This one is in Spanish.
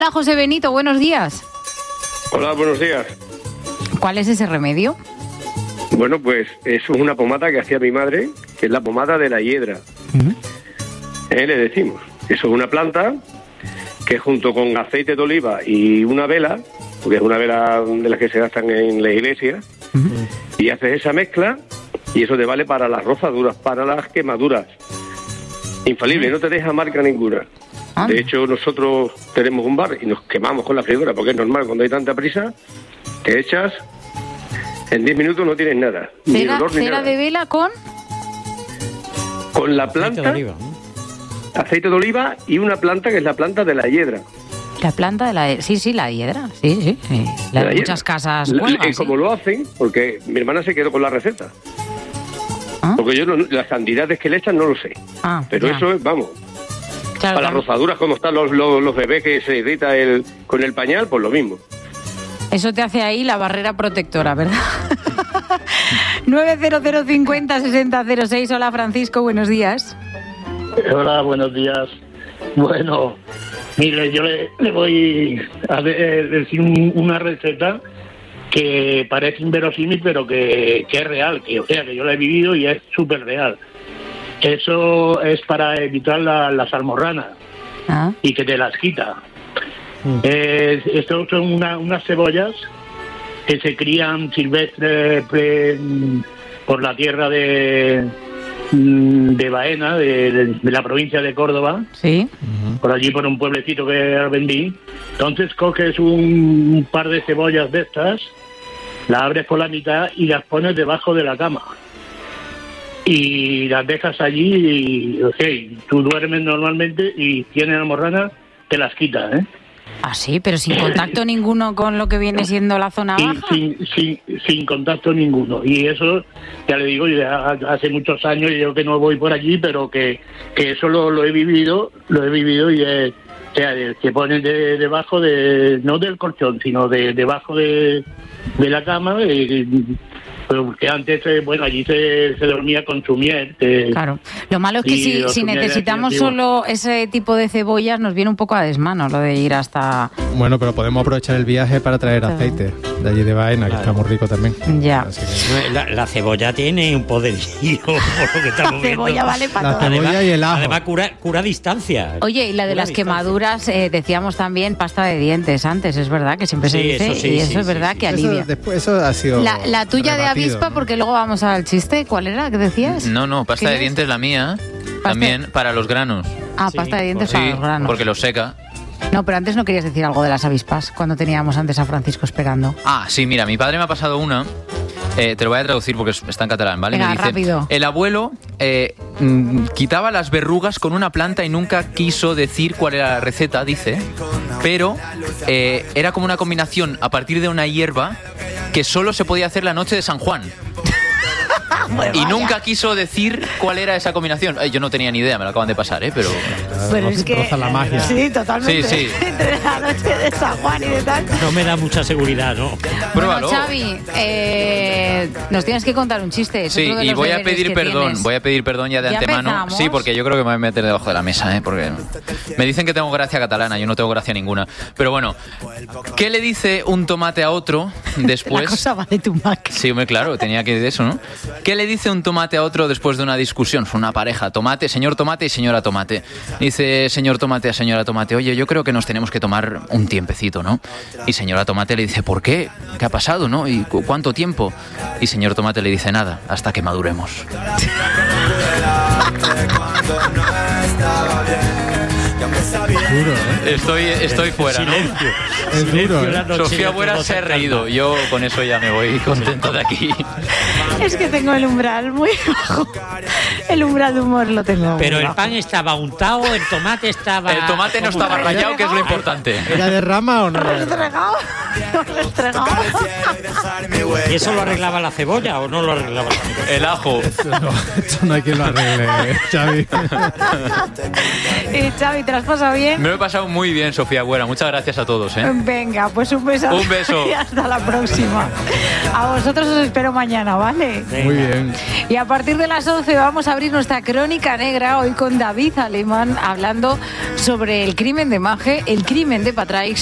Hola, José Benito, buenos días. Hola, buenos días. ¿Cuál es ese remedio? Bueno, pues eso es una pomada que hacía mi madre, que es la pomada de la hiedra. Le decimos. Eso es una planta que junto con aceite de oliva y una vela, porque es una vela de las que se gastan en la iglesia, y haces esa mezcla y eso te vale para las rozaduras, para las quemaduras. Infalible, no te deja marca ninguna. De hecho, nosotros tenemos un bar y nos quemamos con la freidora, porque es normal, cuando hay tanta prisa, te echas, en 10 minutos no tienes nada. Ni olor, ni nada. ¿Cera de vela con? Con la planta, aceite de oliva y una planta que es la planta de la hiedra. La planta de la... Sí, la hiedra. Sí. Muchas casas cuelgan, como lo hacen, porque mi hermana se quedó con la receta. Porque yo las cantidades que le echan no lo sé. Pero ya. Eso es, vamos... Claro, para las rozaduras, como están los bebés que se irrita con el pañal, pues lo mismo. Eso te hace ahí la barrera protectora, ¿verdad? 900506006. Hola, Francisco, buenos días. Hola, buenos días. Bueno, mire, yo le voy a decir una receta que parece inverosímil, pero que es real, que yo la he vivido y es súper real. Eso es para evitar las almorranas y que te las quita. Estos son unas cebollas que se crían silvestres por la tierra de Baena, de la provincia de Córdoba. Sí. Por allí, por un pueblecito que vendí. Entonces coges un par de cebollas de estas, las abres por la mitad y las pones debajo de la cama. Y las dejas allí y, tú duermes normalmente y tienes almorrana, te las quitas, ¿eh? Ah, sí, pero sin contacto ninguno con lo que viene siendo la zona baja. Sin contacto ninguno. Y eso, ya le digo, ya hace muchos años yo que no voy por allí, pero que eso lo he vivido y que pones debajo no del colchón, sino debajo de la cama. Porque antes, allí se dormía con su miel. Claro. Lo malo es que si necesitamos solo ese tipo de cebollas, nos viene un poco a desmano lo de ir hasta... Bueno, pero podemos aprovechar el viaje para traer aceite de allí de Baena, que está muy rico también. Ya. La cebolla tiene un poderío, por lo que estamos viendo. La cebolla vale para todo. La cebolla y el ajo. Además, cura a distancia. Oye, y la de las quemaduras, decíamos también pasta de dientes antes, es verdad, que siempre se dice, y eso es verdad que alivia. Eso ha sido... La tuya de avispa, porque luego vamos al chiste. ¿Cuál era? ¿Qué decías? No, pasta de dientes la mía, también para los granos. Pasta de dientes para los granos. Porque los seca. No, pero antes no querías decir algo de las avispas, cuando teníamos antes a Francisco esperando. Sí, mira, mi padre me ha pasado una, te lo voy a traducir porque está en catalán, ¿vale? Venga, me dice, rápido. El abuelo quitaba las verrugas con una planta y nunca quiso decir cuál era la receta, dice, pero era como una combinación a partir de una hierba que solo se podía hacer la noche de San Juan. Y nunca quiso decir cuál era esa combinación. Yo no tenía ni idea, me lo acaban de pasar, pero es que la magia. Sí, totalmente. Sí. Entre la noche de San Juan y de tal. No me da mucha seguridad, ¿no? Pruébalo. Bueno, Xavi, nos tienes que contar un chiste. Sí, y voy a pedir perdón ya de antemano. Empezamos. Sí, porque yo creo que me voy a meter debajo de la mesa, porque me dicen que tengo gracia catalana, yo no tengo gracia ninguna. Pero bueno, ¿qué le dice un tomate a otro después? La cosa va de tu Mac. Sí, hombre, claro, tenía que ir de eso, ¿no? ¿Qué le dice un tomate a otro después de una discusión? Son una pareja, señor tomate y señora tomate. Dice señor tomate a señora tomate, oye, yo creo que nos tenemos que tomar un tiempecito, ¿no? Y señora tomate le dice, ¿por qué? ¿Qué ha pasado, no? ¿Y cuánto tiempo? Y señor tomate le dice, nada, hasta que maduremos. Duro, ¿eh? Estoy fuera, Silencio. ¿no? Es duro, ¿eh? Sofía Buera se ha reído. Yo con eso ya me voy contento de aquí. Es que tengo el umbral muy bajo. El umbral de humor lo tengo. Pero muy el bajo. pan estaba untado, el tomate estaba... El tomate no estaba rallado, que es lo importante. ¿Era de rama o no era de rama? ¿Y eso lo arreglaba la cebolla o no lo arreglaba la cebolla? El ajo. Esto no hay quien lo arregle, Xavi. Y Xavi, ¿te lo has pasado bien? Me lo he pasado muy bien, Sofía Buera. Muchas gracias a todos. Venga, pues un beso. Un beso. Y hasta la próxima. A vosotros os espero mañana, ¿vale? Venga. Muy bien. Y a partir de las 11 vamos a abrir nuestra crónica negra hoy con David Alemán hablando sobre el crimen de Maje, el crimen de Patraix